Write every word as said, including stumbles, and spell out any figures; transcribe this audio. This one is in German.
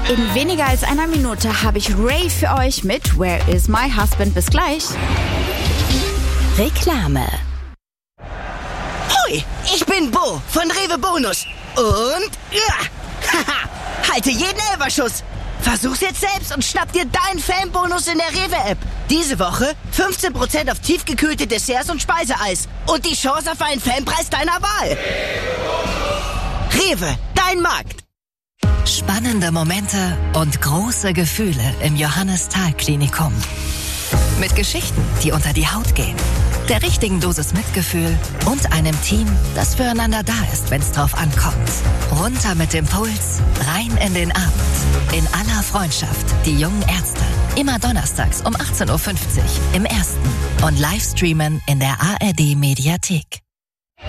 In weniger als einer Minute habe ich Ray für euch mit Where is my husband? Bis gleich. Reklame. Hoi, ich bin Bo von Rewe Bonus. Und ja, haha, halte jeden Elferschuss. Versuch's jetzt selbst und schnapp dir deinen Fanbonus in der Rewe-App. Diese Woche fünfzehn Prozent auf tiefgekühlte Desserts und Speiseeis. Und die Chance auf einen Fanpreis deiner Wahl. Rewe, dein Markt. Spannende Momente und große Gefühle im Johannes-Thal-Klinikum. Mit Geschichten, die unter die Haut gehen. Der richtigen Dosis Mitgefühl und einem Team, das füreinander da ist, wenn's drauf ankommt. Runter mit dem Puls, rein in den Abend. In aller Freundschaft, die jungen Ärzte. Immer donnerstags um achtzehn Uhr fünfzig im Ersten. Und Livestreamen in der A R D-Mediathek.